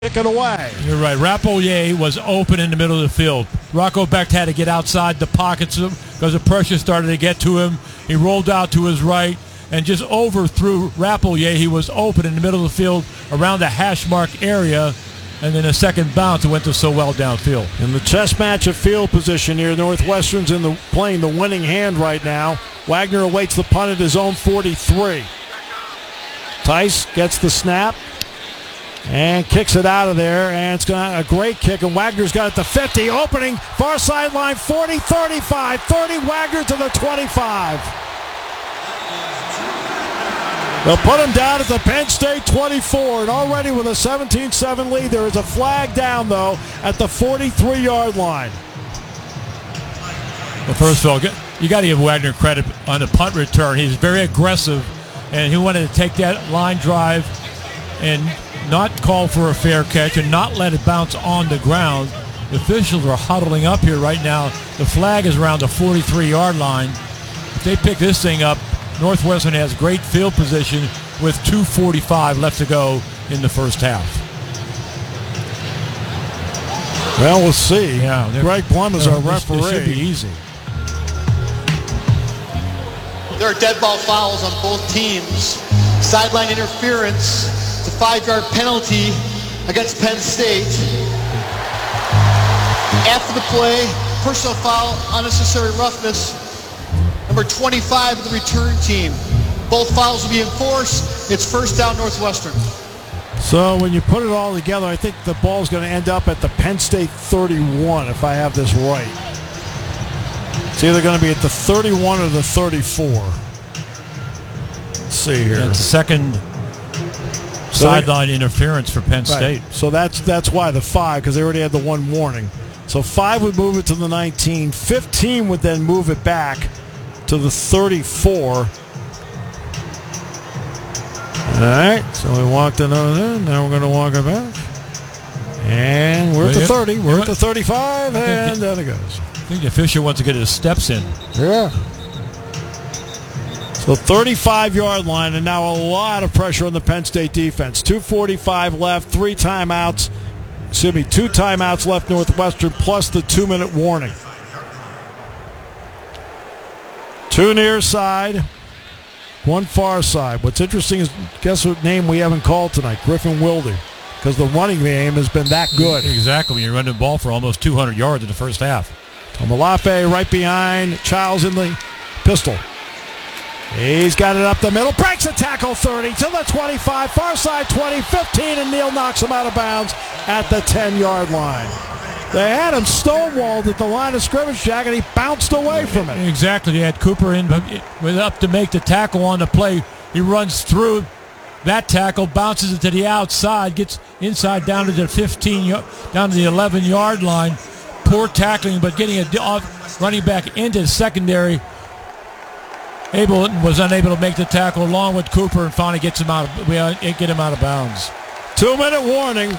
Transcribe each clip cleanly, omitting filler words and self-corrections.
kick it away. You're right. Rapollier was open in the middle of the field. Rocco Becht had to get outside the pockets because the pressure started to get to him. He rolled out to his right and just overthrew Rapollier. He was open in the middle of the field around the hash mark area, and then a second bounce went to so well downfield. In the chess match of field position here, Northwestern's playing the winning hand right now. Wagner awaits the punt at his own 43. Tice gets the snap and kicks it out of there, and it's got a great kick, and Wagner's got it to 50, opening far sideline, 40, 35, 30, Wagner to the 25. They'll put him down at the Penn State 24, and already with a 17-7 lead, there is a flag down, though, at the 43-yard line. Well, first of all, you got to give Wagner credit on the punt return. He's very aggressive, and he wanted to take that line drive and not call for a fair catch and not let it bounce on the ground. The officials are huddling up here right now. The flag is around the 43-yard line. If they pick this thing up, Northwestern has great field position with 2:45 left to go in the first half. Well, we'll see. Yeah, Greg Plum is our referee. It should be easy. There are dead ball fouls on both teams. Sideline interference. It's a 5-yard penalty against Penn State. After the play, personal foul, unnecessary roughness. Number 25 of the return team. Both fouls will be enforced. It's first down Northwestern. So when you put it all together, I think the ball's going to end up at the Penn State 31, if I have this right. It's either going to be at the 31 or the 34. Let's see here. It's the second sideline interference for Penn State. Right. So that's why the 5, because they already had the one warning. So 5 would move it to the 19. 15 would then move it back to the 34. All right, so we walked another. Now we're going to walk it back. And we're at the 30. We're at the 35, and down it goes. I think the official wants to get his steps in. Yeah. So 35-yard line, and now a lot of pressure on the Penn State defense. 2:45 left, 3 timeouts. Excuse me, 2 timeouts left Northwestern, plus the 2-minute warning. 2 near side, 1 far side. What's interesting is, guess what name we haven't called tonight? Griffin Wilde, because the running game has been that good. Exactly. When you're running the ball for almost 200 yards in the first half. Tomalafe right behind. Childs in the pistol. He's got it up the middle. Breaks a tackle 30 to the 25. Far side 20, 15, and Neal knocks him out of bounds at the 10-yard line. They had him stonewalled at the line of scrimmage, Jack, and he bounced away from it. Exactly. They had Cooper in with up to make the tackle on the play. He runs through that tackle, bounces it to the outside, gets inside down to the 15, down to the 11-yard line. Poor tackling, but getting a running back into the secondary. Abel was unable to make the tackle along with Cooper, and finally get him out of bounds. 2-minute warning.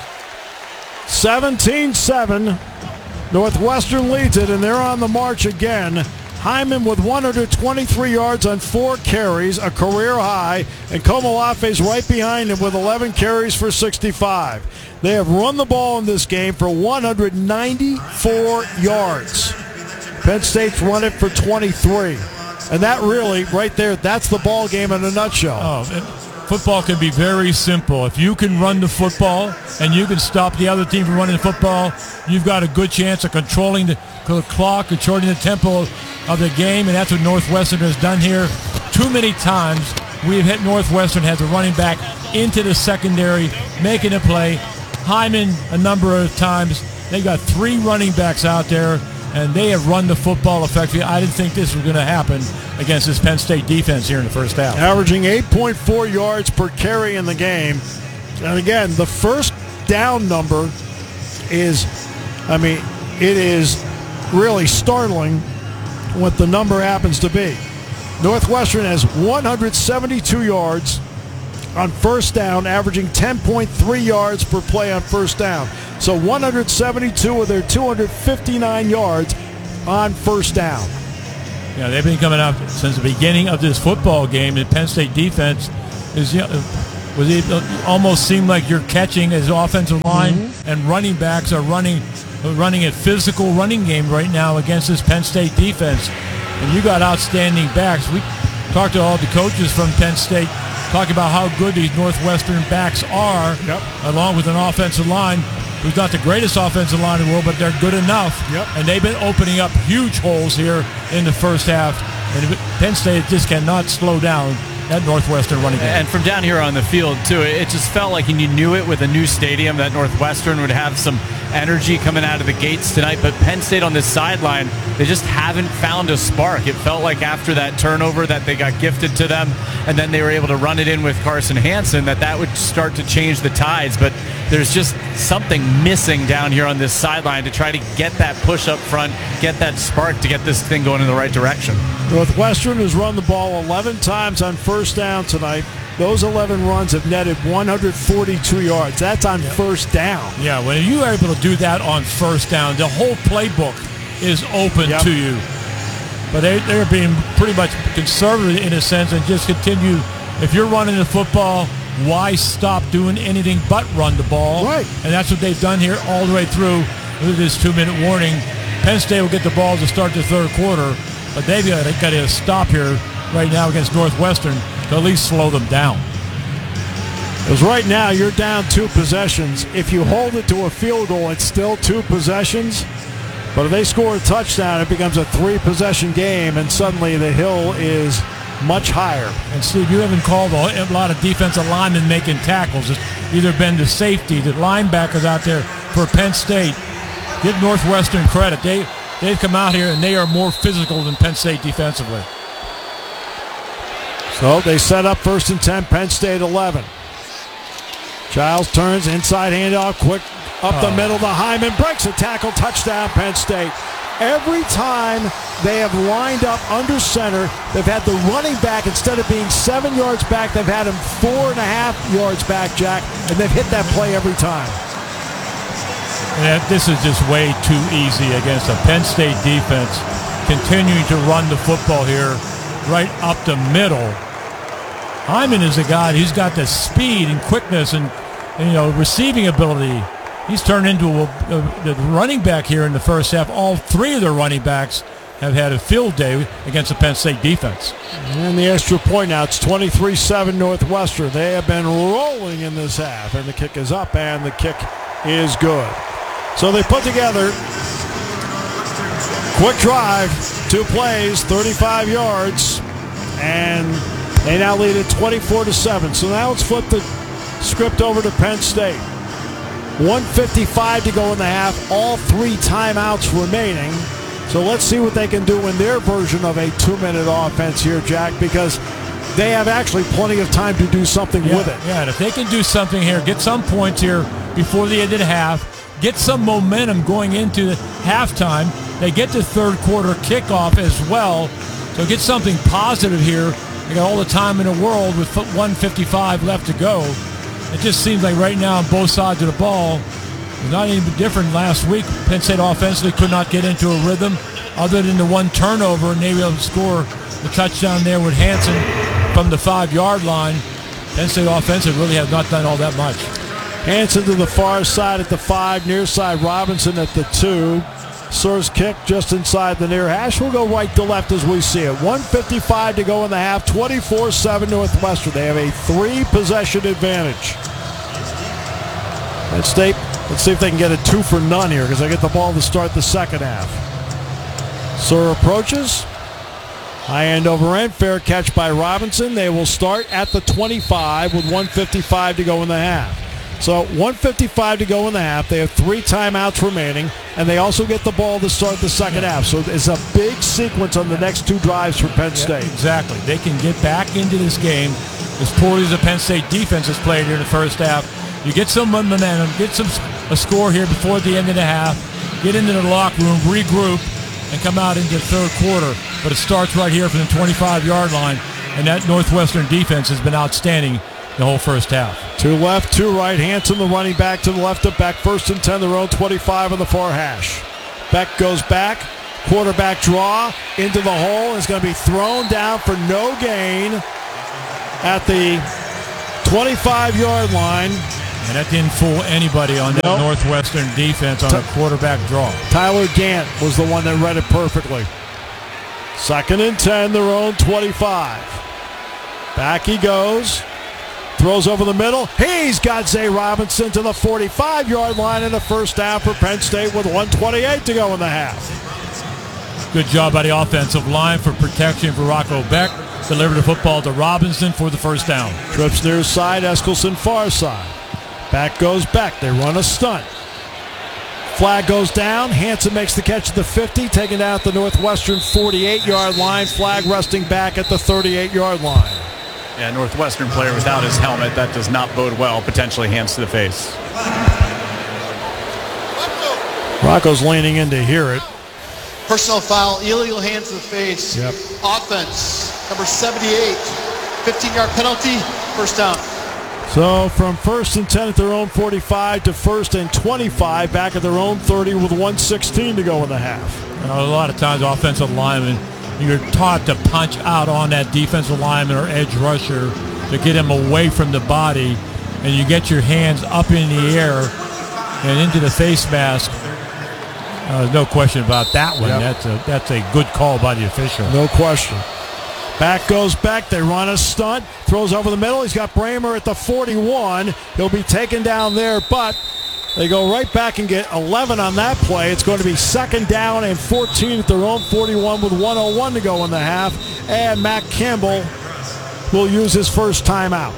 17-7. Northwestern leads it, and they're on the march again. Hyman with 123 yards on 4 carries, a career high, and Komalafe's right behind him with 11 carries for 65. They have run the ball in this game for 194 yards. Penn State's run it for 23. And that really, right there, that's the ball game in a nutshell. Football can be very simple. If you can run the football and you can stop the other team from running the football, you've got a good chance of controlling the clock, controlling the tempo of the game, and that's what Northwestern has done here. Too many times we've hit Northwestern has a running back into the secondary, making a play. Hyman a number of times. They've got 3 running backs out there, and they have run the football effectively. I didn't think this was going to happen against this Penn State defense here in the first half. Averaging 8.4 yards per carry in the game. And again, the first down number is, it is really startling what the number happens to be. Northwestern has 172 yards on first down, averaging 10.3 yards per play on first down. So 172 of their 259 yards on first down. Yeah, they've been coming out since the beginning of this football game. The Penn State defense is was it almost seemed like you're catching as offensive line and running backs are running a physical running game right now against this Penn State defense. And you got outstanding backs. We talked to all the coaches from Penn State, talking about how good these Northwestern backs are, along with an offensive line who's not the greatest offensive line in the world, but they're good enough. And they've been opening up huge holes here in the first half. And Penn State just cannot slow down that Northwestern running game. And from down here on the field, too, it just felt like you knew it with a new stadium that Northwestern would have some energy coming out of the gates tonight. But Penn State on this sideline, they just haven't found a spark. It felt like after that turnover that they got gifted to them, and then they were able to run it in with Carson Hansen, that would start to change the tides. But there's just something missing down here on this sideline to try to get that push up front, get that spark to get this thing going in the right direction. Northwestern has run the ball 11 times on first down tonight. Those 11 runs have netted 142 yards. That's on first down. Yeah, when you are able to do that on first down, the whole playbook is open to you. But they're being pretty much conservative in a sense and just continue. If you're running the football, why stop doing anything but run the ball? Right. And that's what they've done here all the way through with this 2-minute warning. Penn State will get the ball to start the third quarter, but they've got to stop here right now against Northwestern to at least slow them down. Because right now you're down 2 possessions. If you hold it to a field goal, it's still 2 possessions. But if they score a touchdown, it becomes a 3-possession game, and suddenly the hill is much higher. And Steve, you haven't called a lot of defensive linemen making tackles. It's either been the safety, the linebackers out there for Penn State. Give Northwestern credit. They've come out here and they are more physical than Penn State defensively. So they set up 1st and 10, Penn State 11. Giles turns, inside handoff, quick up the middle to Hyman, breaks a tackle, touchdown Penn State. Every time they have lined up under center, they've had the running back, instead of being 7 yards back, they've had him 4.5 yards back, Jack, and they've hit that play every time. And this is just way too easy against a Penn State defense continuing to run the football here right up the middle. Hyman is a guy who's got the speed and quickness and receiving ability. He's turned into the running back here in the first half. All 3 of their running backs have had a field day against the Penn State defense. And the extra point now, it's 23-7 Northwestern. They have been rolling in this half, and the kick is up, and the kick is good. So they put together quick drive, 2 plays, 35 yards, and they now lead it 24-7. So now let's flip the script over to Penn State. 1:55 to go in the half, all 3 timeouts remaining. So let's see what they can do in their version of a 2-minute offense here, Jack, because they have actually plenty of time to do something with it. Yeah, and if they can do something here, get some points here before the end of the half, get some momentum going into the halftime. They get the third quarter kickoff as well. So get something positive here. They got all the time in the world with 1:55 left to go. It just seems like right now on both sides of the ball, it's not any different last week. Penn State offensively could not get into a rhythm other than the 1 turnover, and they were able to score the touchdown there with Hansen from the 5-yard line. Penn State offensive really has not done all that much. Hansen to the far side at the 5, near side Robinson at the 2. Sur's kick just inside the near hash. We'll go right to left as we see it. 1:55 to go in the half, 24-7 Northwestern. They have a 3-possession advantage. Penn State, let's see if they can get a 2 for none here, because they get the ball to start the second half. Sur approaches. High end over end, fair catch by Robinson. They will start at the 25 with 1:55 to go in the half. So 1:55 to go in the half. They have 3 timeouts remaining, and they also get the ball to start the second half. So it's a big sequence on the next 2 drives for Penn State. Exactly. They can get back into this game as poorly as the Penn State defense has played here in the first half. You get some momentum, get a score here before the end of the half, get into the locker room, regroup, and come out into the third quarter. But it starts right here from the 25-yard line, and that Northwestern defense has been outstanding the whole first half. 2 left, 2 right. Hansen, the running back, to the left of Beck. 1st and 10, their own 25 on the far hash. Beck goes back. Quarterback draw into the hole. Is going to be thrown down for no gain at the 25-yard line. And that didn't fool anybody on that Northwestern defense on a quarterback draw. Tyler Gant was the one that read it perfectly. 2nd and 10, their own 25. Back he goes. Throws over the middle. He's got Zay Robinson to the 45-yard line and a first down for Penn State with 1:28 to go in the half. Good job by the offensive line for protection for Rocco Beck. Delivered the football to Robinson for the first down. Trips near side, Eskelson far side. Back goes Beck. They run a stunt. Flag goes down. Hanson makes the catch at the 50, taken down at the Northwestern 48-yard line. Flag resting back at the 38-yard line. Yeah, Northwestern player without his helmet. That does not bode well. Potentially hands to the face. Rocco's leaning in to hear it. Personal foul, illegal hands to the face. Yep. Offense, number 78. 15-yard penalty, first down. So from 1st and 10 at their own 45 to 1st and 25 back at their own 30 with 1:16 to go in the half. You know, a lot of times offensive linemen, you're taught to punch out on that defensive lineman or edge rusher to get him away from the body, and you get your hands up in the air and into the face mask. No question about that one. Yep. That's a good call by the official. No question. Back goes Beck. They run a stunt. Throws over the middle. He's got Bramer at the 41. He'll be taken down there, but they go right back and get 11 on that play. It's going to be 2nd down and 14 at their own 41 with 1:01 to go in the half. And Matt Campbell will use his first timeout.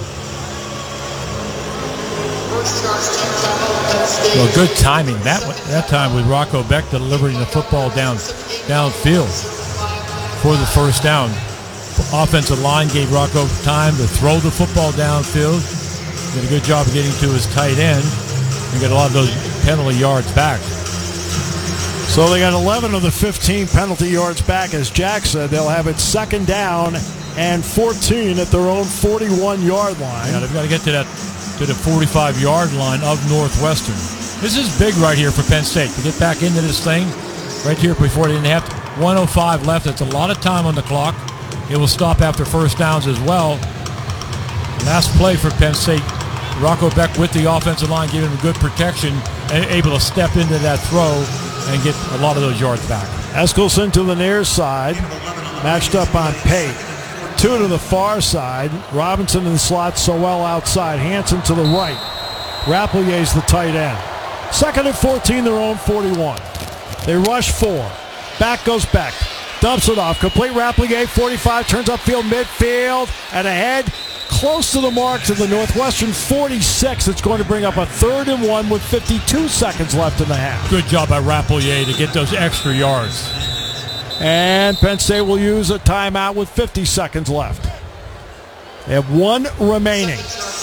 Well, good timing that time with Rocco Beck delivering the football downfield for the first down. Offensive line gave Rocco time to throw the football downfield. Did a good job of getting to his tight end and get a lot of those penalty yards back. So they got 11 of the 15 penalty yards back. As Jack said, they'll have it 2nd down and 14 at their own 41-yard line. Yeah, they've got to get to the 45-yard line of Northwestern. This is big right here for Penn State to get back into this thing right here before they didn't have to. 1:05 left. That's a lot of time on the clock. It will stop after first downs as well. Last play for Penn State. Rocco Beck with the offensive line giving him good protection and able to step into that throw and get a lot of those yards back. Eskelson to the near side. Matched up on Pate. 2 to the far side. Robinson in the slot, Sowell outside. Hanson to the right. Rappelier's the tight end. 2nd and 14, their own 41. They rush 4. Back goes Beck. Dumps it off. Complete Rappelier, 45, turns upfield, midfield, and ahead, close to the mark to the Northwestern 46. It's going to bring up a 3rd and 1 with 52 seconds left in the half. Good job by Rappelier to get those extra yards. And Penn State will use a timeout with 50 seconds left. They have 1 remaining.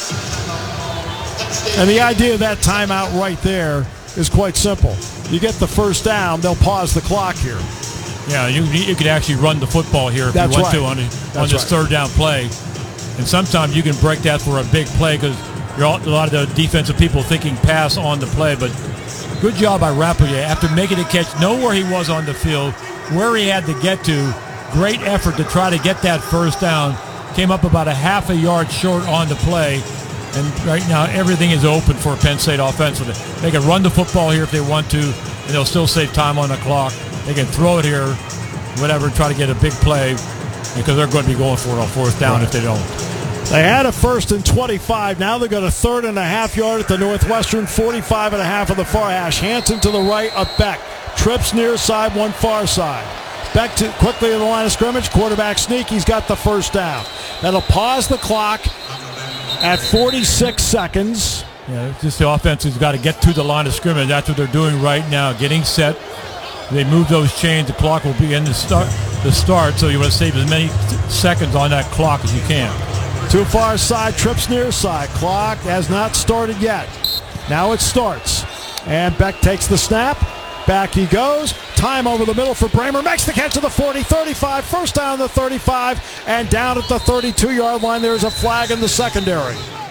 And the idea of that timeout right there is quite simple. You get the first down, they'll pause the clock here. Yeah, you could actually run the football here if you want to on this 3rd down play. And sometimes you can break that for a big play because a lot of the defensive people thinking pass on the play. But good job by Rappelier. After making the catch, know where he was on the field, where he had to get to. Great effort to try to get that first down. Came up about a half a yard short on the play. And right now, everything is open for Penn State offensively. They can run the football here if they want to, and they'll still save time on the clock. They can throw it here, whatever, try to get a big play, because they're going to be going for it on 4th down if they don't. They had a 1st and 25. Now they've got a 3rd and a half yard at the Northwestern 45 and a half of the far hash. Hanson to the right of Beck. Trips near side, 1 far side. Beck quickly to the line of scrimmage. Quarterback sneak. He's got the first down. That'll pause the clock at 46 seconds. Yeah, just the offense has got to get to the line of scrimmage. That's what they're doing right now, getting set. They move those chains. The clock will begin to start, so you want to save as many seconds on that clock as you can. Too far side, trips near side. Clock has not started yet. Now it starts. And Beck takes the snap. Back he goes. Time over the middle for Bramer. Makes the catch at the 40, 35. First down at the 35. And down at the 32-yard line, there's a flag in the secondary.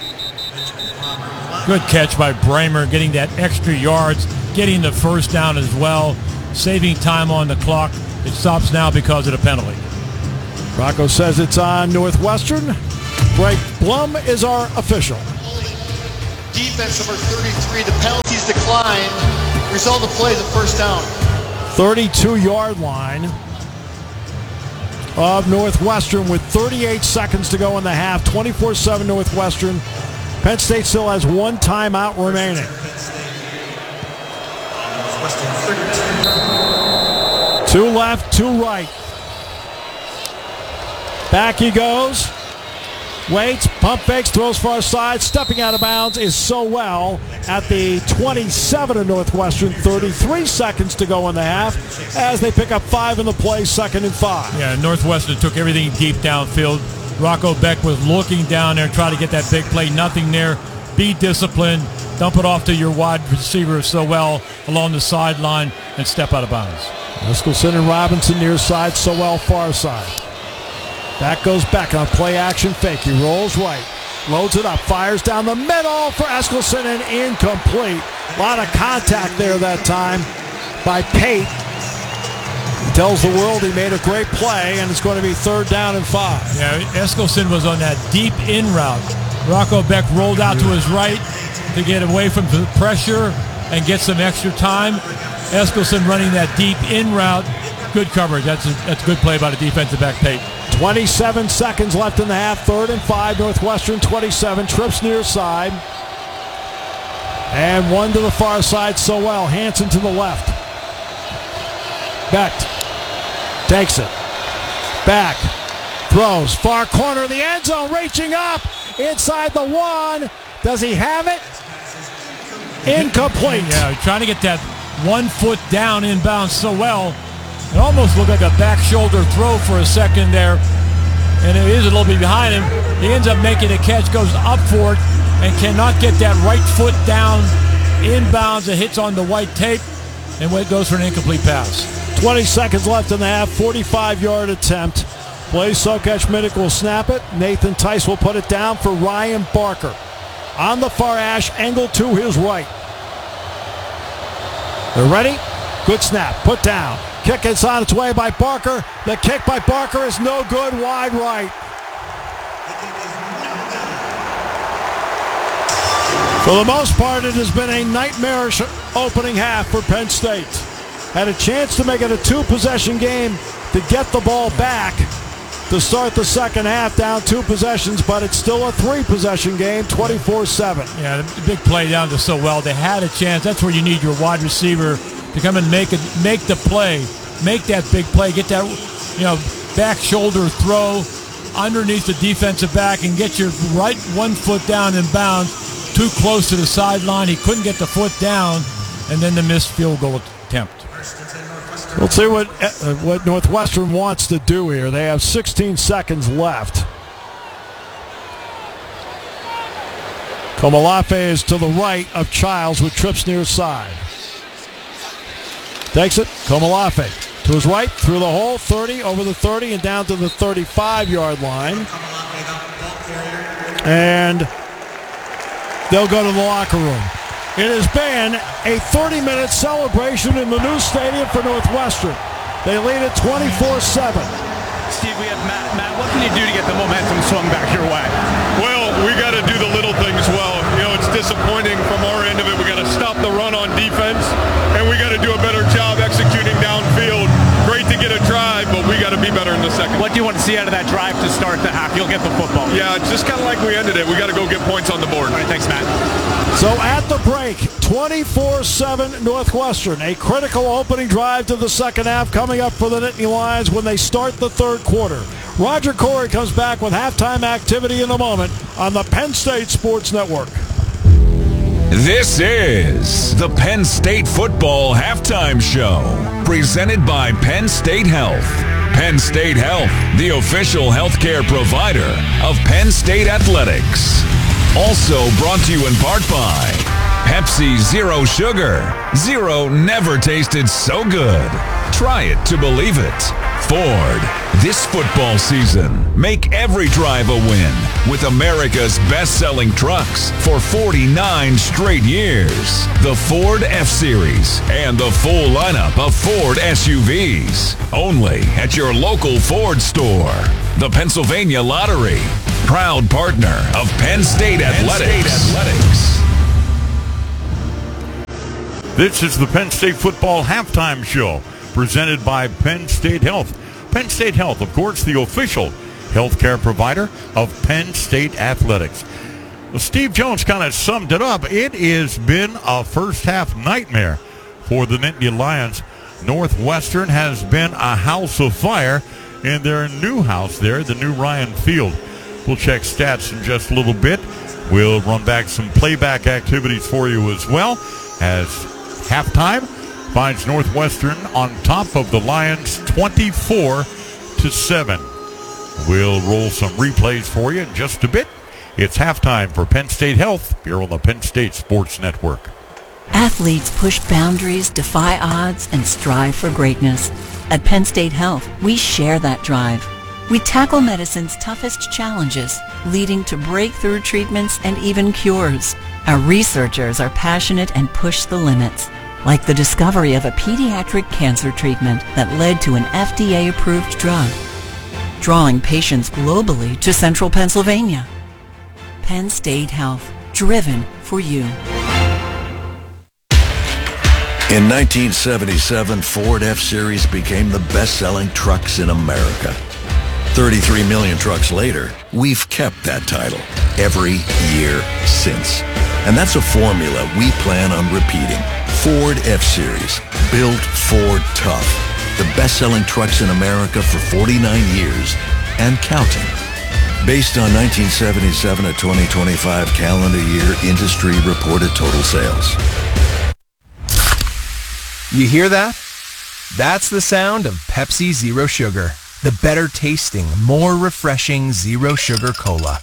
Good catch by Bramer, getting that extra yards, getting the first down as well, saving time on the clock. It stops now because of the penalty. Rocco says it's on Northwestern. break. Blum is our official. Defense number 33, the penalties decline. Result of the play is a first down. 32-yard line of Northwestern with 38 seconds to go in the half. 24-7 Northwestern. Penn State still has one timeout remaining. Two left, two right. Back he goes. Waits, pump fakes, throws far side. Stepping out of bounds is Sowell at the 27 of Northwestern. 33 seconds to go in the half as they pick up 5 in the play, 2nd and 5. Yeah, Northwestern took everything deep downfield. Rocco Beck was looking down there, trying to get that big play. Nothing there. Be disciplined. Dump it off to your wide receiver, Sowell, along the sideline, and step out of bounds. Eskilson and Robinson near side, Sowell far side. Back goes Beck on play action fake. He rolls right, loads it up, fires down the middle for Eskilson and incomplete. A lot of contact there that time by Pate. He tells the world he made a great play, and it's going to be 3rd down and 5. Yeah, Eskilson was on that deep in route. Rocco Beck rolled out to his right to get away from the pressure and get some extra time. Eskilson running that deep in route. Good coverage. That's a good play by the defensive back, Pate. 27 seconds left in the half. 3rd and 5. Northwestern 27. Trips near side. And one to the far side. Sowell. Hansen to the left. Beck takes it. Back. Throws. Far corner of the end zone. Reaching up. Inside the 1. Does he have it? Incomplete. Yeah, trying to get that 1 foot down inbound Sowell. It almost looked like a back shoulder throw for a second there. And it is a little bit behind him. He ends up making a catch, goes up for it, and cannot get that right foot down inbounds. It hits on the white tape, and it goes for an incomplete pass. 20 seconds left in the half. 45-yard attempt. Blaise Sokach-Minnick will snap it. Nathan Tice will put it down for Ryan Barker. On the far hash, angle to his right. They're ready. Good snap. Put down. Kick is on its way by Barker. The kick by Barker is no good. Wide right. For the most part, it has been a nightmarish opening half for Penn State. Had a chance to make it a 2-possession game to get the ball back to start the second half, down 2 possessions, but it's still a 3-possession game, 24-7. Yeah, the big play down to Sowell. They had a chance. That's where you need your wide receiver to come and make the play, make that big play, get that back shoulder throw underneath the defensive back and get your right 1 foot down in bounds, too close to the sideline. He couldn't get the foot down, and then the missed field goal attempt. Let's see what Northwestern wants to do here. They have 16 seconds left. Komolafe is to the right of Childs with trips near side. Takes it, Komolafe to his right, through the hole, 30, over the 30, and down to the 35-yard line. And they'll go to the locker room. It has been a 30-minute celebration in the new stadium for Northwestern. They lead it 24-7. Steve, we have Matt, what can you do to get the momentum swung back your way? Well, we got to do the little things well. It's disappointing from our end of it. We got to stop the run on defense, and we got to do a better job executing downfield. Great to get a drive, but we got to be better in the second. What do you want to see out of that drive to start the half? You'll get the football. Yeah, just kind of like we ended it. We got to go get points on the board. All right, thanks, Matt. So at the break, 24-7 Northwestern. A critical opening drive to the second half coming up for the Nittany Lions when they start the third quarter. Roger Corey comes back with halftime activity in a moment on the Penn State Sports Network. This is the Penn State Football Halftime Show, presented by Penn State Health. Penn State Health, the official healthcare provider of Penn State Athletics. Also brought to you in part by Pepsi Zero Sugar. Zero never tasted so good. Try it to believe it. Ford, this football season, make every drive a win with America's best-selling trucks for 49 straight years. The Ford F-Series and the full lineup of Ford SUVs. Only at your local Ford store. The Pennsylvania Lottery. proud partner of Penn State Athletics. This is the Penn State Football Halftime Show, presented by Penn State Health. Penn State Health, of course, the official healthcare provider of Penn State Athletics. Well, Steve Jones kind of summed it up. It has been a first-half nightmare for the Nittany Lions. Northwestern has been a house of fire in their new house there, the new Ryan Field. We'll check stats in just a little bit. We'll run back some playback activities for you as well, as halftime finds Northwestern on top of the Lions 24-7. We'll roll some replays for you in just a bit. It's halftime for Penn State Health here on the Penn State Sports Network. Athletes push boundaries, defy odds, and strive for greatness. At Penn State Health, we share that drive. We tackle medicine's toughest challenges, leading to breakthrough treatments and even cures. Our researchers are passionate and push the limits, like the discovery of a pediatric cancer treatment that led to an FDA-approved drug, drawing patients globally to central Pennsylvania. Penn State Health, driven for you. In 1977, Ford F-Series became the best-selling trucks in America. 33 million trucks later, we've kept that title every year since. And that's a formula we plan on repeating. Ford F-Series, built Ford tough. The best-selling trucks in America for 49 years and counting. Based on 1977 to 2025 calendar year industry reported total sales. You hear that? That's the sound of Pepsi Zero Sugar, the better tasting, more refreshing Zero Sugar Cola.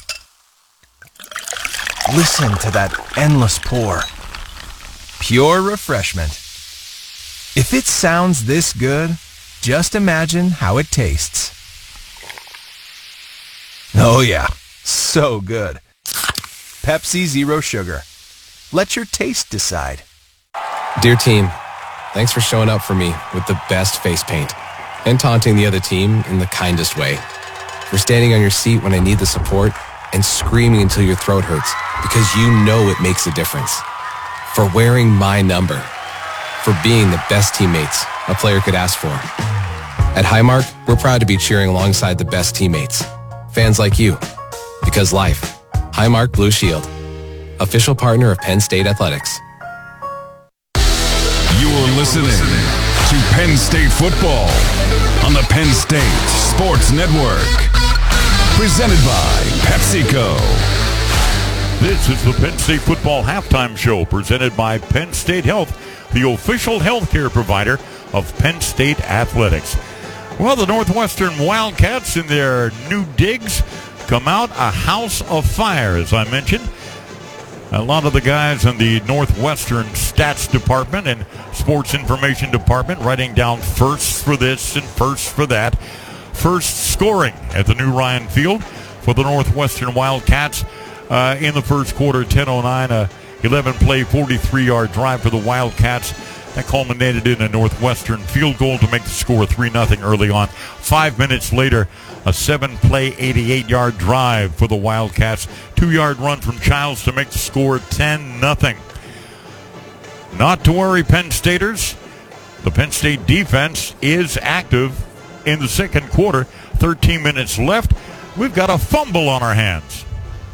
Listen to that endless pour. Pure refreshment. If it sounds this good, just imagine how it tastes. Oh yeah, so good. Pepsi Zero Sugar. Let your taste decide. Dear team, thanks for showing up for me with the best face paint and taunting the other team in the kindest way. For standing on your seat when I need the support and screaming until your throat hurts because you know it makes a difference. For wearing my number. For being the best teammates a player could ask for. At Highmark, we're proud to be cheering alongside the best teammates. Fans like you. Because life. Highmark Blue Shield. Official partner of Penn State Athletics. You're listening to Penn State Football on the Penn State Sports Network. Presented by PepsiCo. This is the Penn State Football Halftime Show, presented by Penn State Health, the official healthcare provider of Penn State Athletics. Well, the Northwestern Wildcats in their new digs come out a house of fire, as I mentioned. A lot of the guys in the Northwestern Stats Department and Sports Information Department writing down firsts for this and firsts for that. First scoring at the new Ryan Field for the Northwestern Wildcats in the first quarter, 10:09, a 11-play, 43-yard drive for the Wildcats. That culminated in a Northwestern field goal to make the score 3-0 early on. 5 minutes later, a 7-play, 88-yard drive for the Wildcats. 2-yard run from Childs to make the score 10-0. Not to worry, Penn Staters. The Penn State defense is active in the second quarter. 13 minutes left. We've got a fumble on our hands.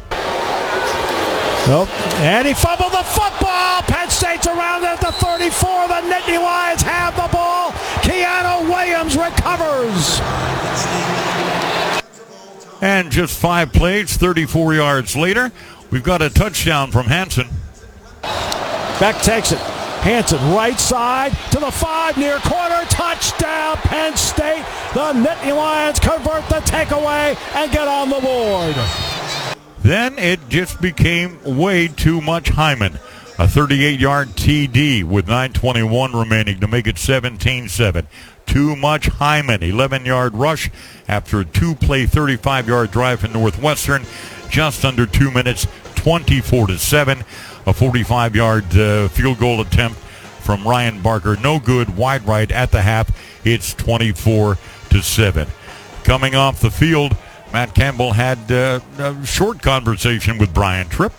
Well, and he fumbled the football. Penn State's around at the 34. The Nittany Lions have the ball. Keanu Williams recovers. And just 5 plays, 34 yards later, we've got a touchdown from Hansen. Beck takes it. Hansen, right side to the 5, near corner, touchdown, Penn State. The Nittany Lions convert the takeaway and get on the board. Then it just became way too much Hyman. A 38-yard TD with 9:21 remaining to make it 17-7. Too much Hyman. 11-yard rush after a 2-play, 35-yard drive from Northwestern. Just under 2 minutes, 24-7. A 45-yard field goal attempt from Ryan Barker. No good, wide right at the half. It's 24-7. Coming off the field, Matt Campbell had a short conversation with Brian Tripp.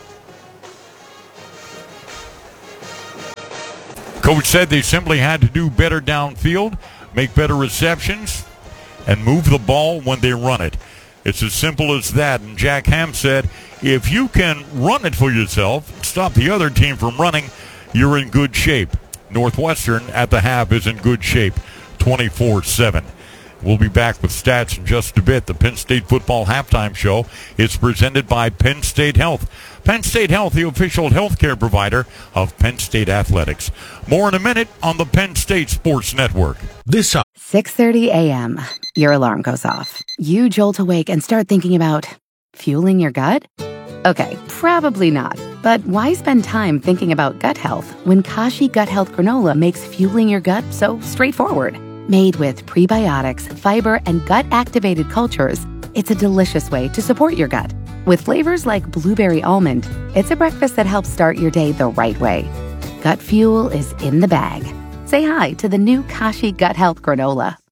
Coach said they simply had to do better downfield, make better receptions, and move the ball when they run it. It's as simple as that. And Jack Ham said, if you can run it for yourself, stop the other team from running, you're in good shape. Northwestern at the half is in good shape, 24-7. We'll be back with stats in just a bit. The Penn State Football Halftime Show is presented by Penn State Health. Penn State Health, the official healthcare provider of Penn State Athletics. More in a minute on the Penn State Sports Network. 6:30 a.m. Your alarm goes off. You jolt awake and start thinking about fueling your gut? Okay, probably not. But why spend time thinking about gut health when Kashi Gut Health Granola makes fueling your gut so straightforward? Made with prebiotics, fiber, and gut-activated cultures, it's a delicious way to support your gut. With flavors like blueberry almond, it's a breakfast that helps start your day the right way. Gut fuel is in the bag. Say hi to the new Kashi Gut Health Granola.